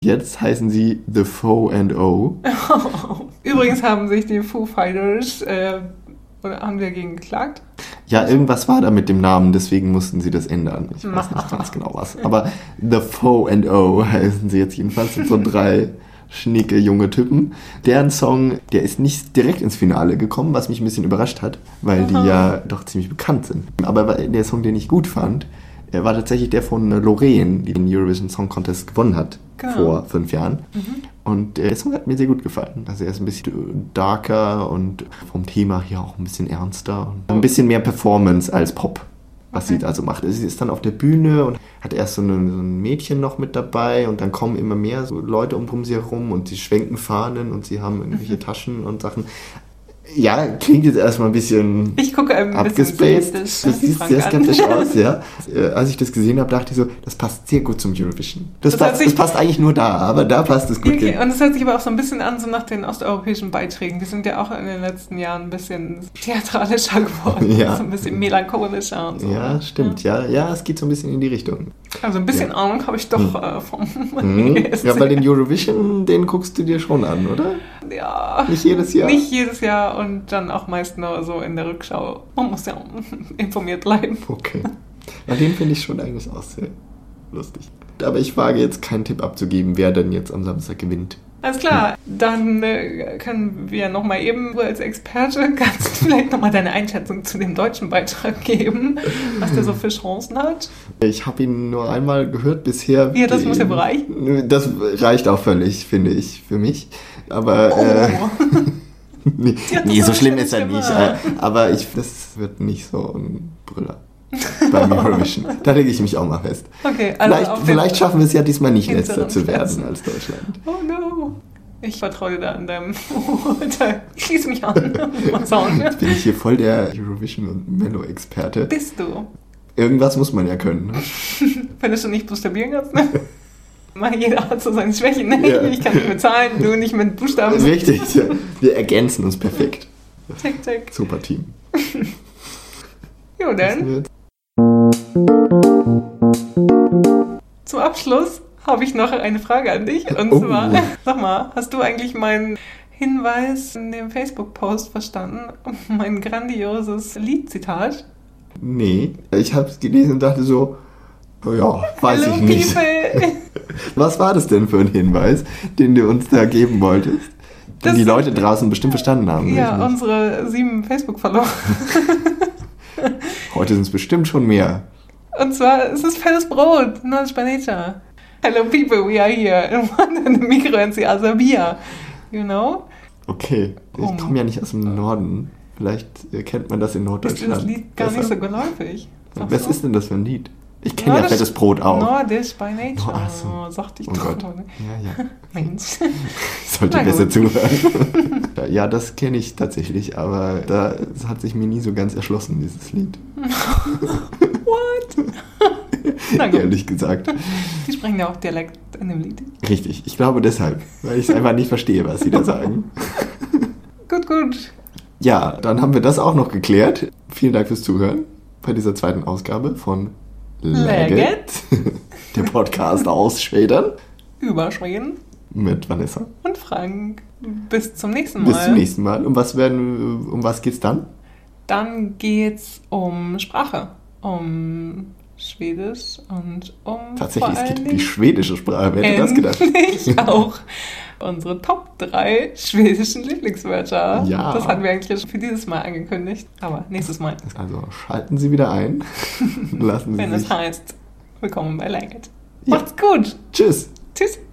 Jetzt heißen sie The Faux and O. Übrigens haben sich die Foo Fighters, haben die dagegen geklagt? Ja, irgendwas war da mit dem Namen, deswegen mussten sie das ändern. Ich weiß nicht ganz genau was. Aber The Faux and O heißen sie jetzt jedenfalls. Das sind so 3 schnicke junge Typen. Deren Song, der ist nicht direkt ins Finale gekommen, was mich ein bisschen überrascht hat, weil die ja doch ziemlich bekannt sind. Aber der Song, den ich gut fand, war tatsächlich der von Loreen, die den Eurovision Song Contest gewonnen hat vor 5 Jahren. Und der Song hat mir sehr gut gefallen. Also er ist ein bisschen darker und vom Thema hier auch ein bisschen ernster. Und ein bisschen mehr Performance als Pop, was sie da so macht. Sie ist dann auf der Bühne und hat erst so ein Mädchen noch mit dabei und dann kommen immer mehr so Leute um sie herum und sie schwenken Fahnen und sie haben irgendwelche Taschen und Sachen. Ja, klingt jetzt erstmal ein bisschen ich gucke ein abgespaced. Das sieht sehr skeptisch aus, ja. Als ich das gesehen habe, dachte ich so, das passt sehr gut zum Eurovision. Das passt eigentlich nur da, aber da passt es gut. Okay. Und es hört sich aber auch so ein bisschen an, so nach den osteuropäischen Beiträgen. Die sind ja auch in den letzten Jahren ein bisschen theatralischer geworden. Ja. So ein bisschen melancholischer und so. Ja, stimmt. Ja, es geht so ein bisschen in die Richtung. Also ein bisschen Ahnung habe ich doch vom Ja, weil den Eurovision, den guckst du dir schon an, oder? Ja. Nicht jedes Jahr? Nicht jedes Jahr und dann auch meist nur so in der Rückschau. Man muss ja informiert bleiben. Okay. Ja, den finde ich schon eigentlich auch sehr lustig. Aber ich wage jetzt keinen Tipp abzugeben, wer denn jetzt am Samstag gewinnt. Alles klar, dann können wir nochmal eben als Experte, kannst du vielleicht nochmal deine Einschätzung zu dem deutschen Beitrag geben, was der so für Chancen hat? Ich habe ihn nur einmal gehört bisher. Ja, das muss ja reichen. Das reicht auch völlig, finde ich, für mich. Aber nee, so schlimm ist er nicht. Aber das wird nicht so ein Brüller beim Eurovision. Da lege ich mich auch mal fest. Okay, also vielleicht schaffen wir es ja diesmal nicht, Letzter zu werden als Deutschland. Oh no. Ich vertraue dir da an deinem Schließ mich an. Jetzt bin ich hier voll der Eurovision- und Mello-Experte. Bist du? Irgendwas muss man ja können. Ne? Wenn du schon nicht buchstabieren kannst, ne? Jeder hat so seine Schwächen. Ne? Ja. Ich kann nicht mit Zahlen, du nicht mit Buchstaben. Richtig, ja. Wir ergänzen uns perfekt. Tick, tick. Super Team. Jo, dann. Zum Abschluss habe ich noch eine Frage an dich. Und zwar, sag mal, hast du eigentlich meinen Hinweis in dem Facebook-Post verstanden? Mein grandioses Liedzitat? Nee, ich habe es gelesen und dachte so, oh ja, weiß ich nicht. Was war das denn für ein Hinweis, den du uns da geben wolltest? Den die Leute draußen bestimmt verstanden haben. Ja, unsere 7 Facebook-Follower. Heute sind es bestimmt schon mehr. Und zwar, es ist fettes Brot, Knowledge by Nature. Hello people, we are here. And one in the micro and the other beer. You know? Okay, ich komme ja nicht aus dem Norden. Vielleicht kennt man das in Norddeutschland. Ist das Lied gar nicht so geläufig? Was ist denn das für ein Lied? Ich kenne ja fettes Brot auch. Nordisch by Nature. Oh, sagte ich doch. Ja. Mensch. Ich sollte besser zuhören. Ja, das kenne ich tatsächlich, aber das hat sich mir nie so ganz erschlossen, dieses Lied. What? Ehrlich gesagt. Die sprechen ja auch Dialekt in dem Lied. Richtig, ich glaube deshalb, weil ich es einfach nicht verstehe, was sie da sagen. Gut. Ja, dann haben wir das auch noch geklärt. Vielen Dank fürs Zuhören bei dieser 2. Ausgabe von Legit, der Podcast aus Schweden. Über Schweden. Mit Vanessa. Und Frank. Bis zum nächsten Mal. Bis zum nächsten Mal. Um was geht's dann? Dann geht's um Sprache. Um Schwedisch und um Tatsächlich, es geht um die schwedische Sprache. Wer hätte das gedacht? Ich auch. Unsere Top 3 schwedischen Lieblingswörter. Ja. Das hatten wir eigentlich für dieses Mal angekündigt. Aber nächstes Mal. Also schalten Sie wieder ein. Lassen Sie Wenn sich. es heißt, willkommen bei Legit. Macht's gut. Tschüss. Tschüss.